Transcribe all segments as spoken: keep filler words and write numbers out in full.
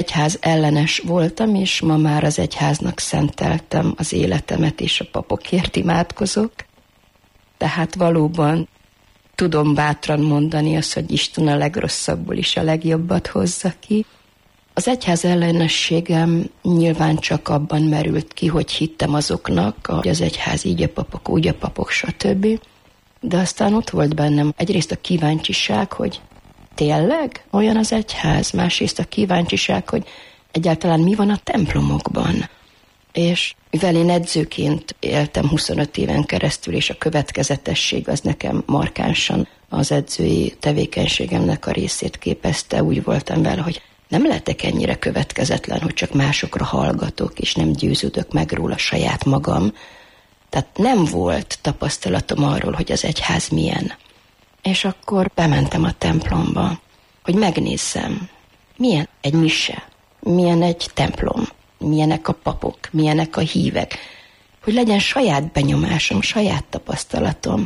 egyház ellenes voltam, és ma már az egyháznak szenteltem az életemet, és a papokért imádkozok. Tehát valóban tudom bátran mondani azt, hogy Isten a legrosszabbból is a legjobbat hozza ki. Az egyház ellenességem nyilván csak abban merült ki, hogy hittem azoknak, hogy az egyház így a papok, úgy a papok, stb. De aztán ott volt bennem egyrészt a kíváncsiság, hogy tényleg olyan az egyház, másrészt a kíváncsiság, hogy egyáltalán mi van a templomokban. És mivel én edzőként éltem huszonöt éven keresztül, és a következetesség az nekem markánsan az edzői tevékenységemnek a részét képezte, úgy voltam vele, hogy nem lehetek ennyire következetlen, hogy csak másokra hallgatok, és nem győződök meg róla saját magam. Tehát nem volt tapasztalatom arról, hogy az egyház milyen. És akkor bementem a templomba, hogy megnézzem, milyen egy mise, milyen egy templom, milyenek a papok, milyenek a hívek, hogy legyen saját benyomásom, saját tapasztalatom.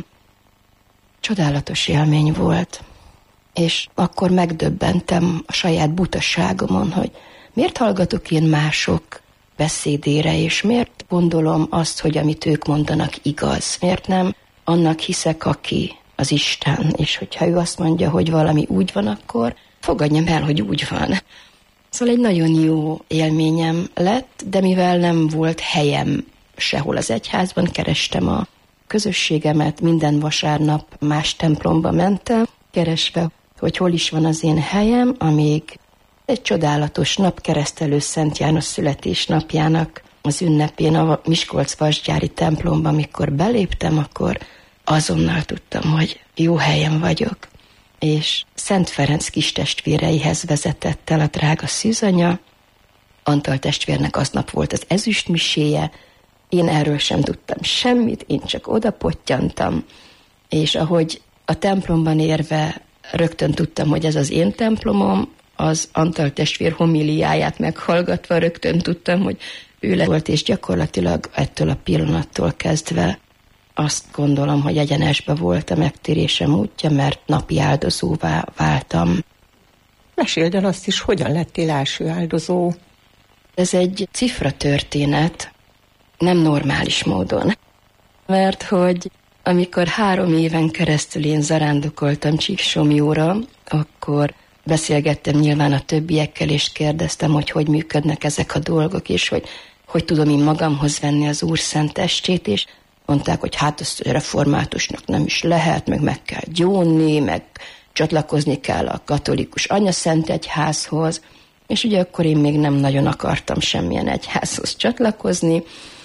Csodálatos élmény volt, és akkor megdöbbentem a saját butaságomon, hogy miért hallgatok én mások beszédére, és miért gondolom azt, hogy amit ők mondanak igaz, miért nem annak hiszek, aki az Isten, és hogyha ő azt mondja, hogy valami úgy van, akkor fogadjam el, hogy úgy van. Szóval egy nagyon jó élményem lett, de mivel nem volt helyem sehol az egyházban, kerestem a közösségemet, minden vasárnap más templomba mentem, keresve, hogy hol is van az én helyem, amíg egy csodálatos nap, Keresztelő Szent János születésnapjának az ünnepén a Miskolc-Vasgyári templomba, amikor beléptem, akkor azonnal tudtam, hogy jó helyen vagyok. És Szent Ferenc kistestvéreihez vezetett el a drága szűzanya. Antal testvérnek aznap volt az ezüstmiséje, én erről sem tudtam semmit, én csak oda pottyantam, és ahogy a templomban érve rögtön tudtam, hogy ez az én templomom, az Antal testvér homiliáját meghallgatva rögtön tudtam, hogy ő le volt, és gyakorlatilag ettől a pillanattól kezdve azt gondolom, hogy egyenesbe volt a megtérésem útja, mert napi áldozóvá váltam. Meséld el azt is, hogyan lettél első áldozó. Ez egy cifra történet, nem normális módon. Mert hogy amikor három éven keresztül én zarándokoltam Csíksomjóra, akkor beszélgettem nyilván a többiekkel, és kérdeztem, hogy hogy működnek ezek a dolgok, és hogy hogy tudom én magamhoz venni az Úr szent testét, és mondták, hogy hát azt reformátusnak nem is lehet, meg meg kell gyónni, meg csatlakozni kell a katolikus anyaszent egyházhoz, és ugye akkor én még nem nagyon akartam semmilyen egyházhoz csatlakozni,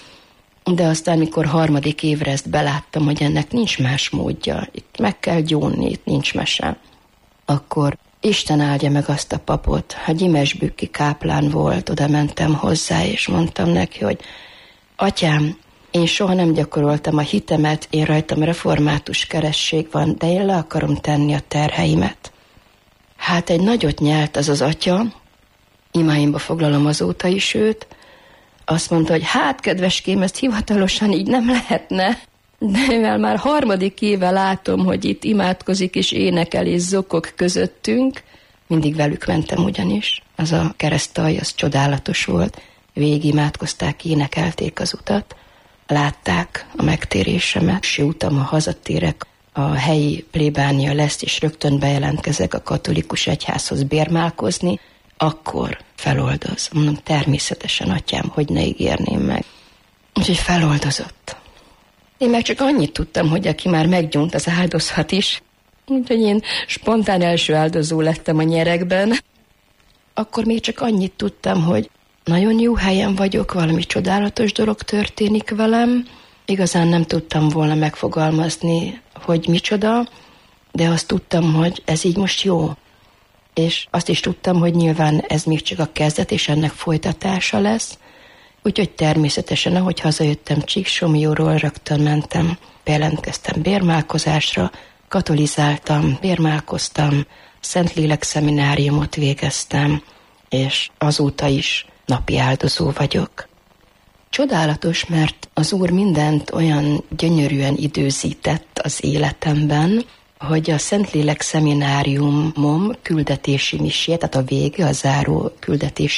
de aztán, mikor harmadik évre ezt beláttam, hogy ennek nincs más módja, itt meg kell gyónni, itt nincs mese, akkor Isten áldja meg azt a papot, ha Gyimesbükki káplán volt, oda mentem hozzá, és mondtam neki, hogy atyám, én soha nem gyakoroltam a hitemet, én rajtam református keresztség van, de én le akarom tenni a terheimet. Hát egy nagyot nyelt az az atya, imáimba foglalom azóta is őt, azt mondta, hogy hát kedveském, ezt hivatalosan így nem lehetne, de mivel már harmadik éve látom, hogy itt imádkozik és énekel és zokog közöttünk, mindig velük mentem ugyanis, az a keresztalj, az csodálatos volt, végig imádkozták, énekelték az utat, látták a megtérésemet, és utam, ha hazatérek, a helyi plébánia lesz, és rögtön bejelentkezek a katolikus egyházhoz bérmálkozni, akkor feloldoz. Mondom, természetesen, atyám, hogy ne ígérném meg. Úgyhogy feloldozott. Én meg csak annyit tudtam, hogy aki már meggyónt, az áldozhat is. Úgyhogy én spontán első áldozó lettem a nyerekben. Akkor még csak annyit tudtam, hogy nagyon jó helyen vagyok, valami csodálatos dolog történik velem. Igazán nem tudtam volna megfogalmazni, hogy micsoda, de azt tudtam, hogy ez így most jó. És azt is tudtam, hogy nyilván ez még csak a kezdet, és ennek folytatása lesz. Úgyhogy természetesen, ahogy hazajöttem Csíksomjóról, rögtön mentem, bejelentkeztem bérmálkozásra, katolizáltam, bérmálkoztam, Szentlélek szemináriumot végeztem, és azóta is napi áldozó vagyok. Csodálatos, mert az Úr mindent olyan gyönyörűen időzített az életemben, hogy a Szentlélek szemináriumom küldetési misé, tehát a vége, a záró küldetési